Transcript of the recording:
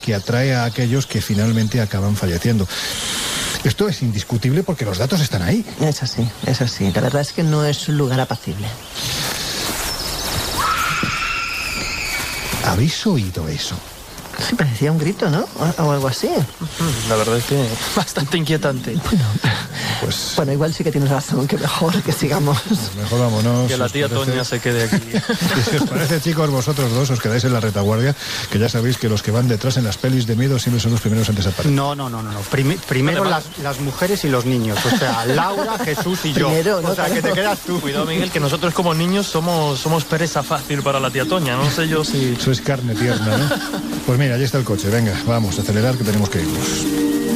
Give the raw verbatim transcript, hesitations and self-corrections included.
que atrae a aquellos que finalmente acaban falleciendo. Esto es indiscutible porque los datos están ahí. Es así, es así. La verdad es que no es un lugar apacible. ¿Habéis oído eso? Sí, parecía un grito, ¿no? O, o algo así. La verdad es que bastante inquietante. Bueno, Pues... bueno, igual sí que tienes razón, que mejor que sigamos. Pues mejor vámonos. Que la tía parece... Toña se quede aquí. Y si os parece, chicos, vosotros dos os quedáis en la retaguardia, que ya sabéis que los que van detrás en las pelis de miedo siempre son los primeros en desaparecer. No, no, no, no. no. Prim primero Además... las, las mujeres y los niños. O sea, Laura, Jesús y yo. Primero, ¿no? O sea, que te quedas tú. Cuidado, Miguel, que nosotros como niños somos, somos pereza fácil para la tía Toña. No sé yo si... Eso es carne tierna, ¿no? Pues mira, allí está el coche. Venga, vamos a acelerar que tenemos que irnos.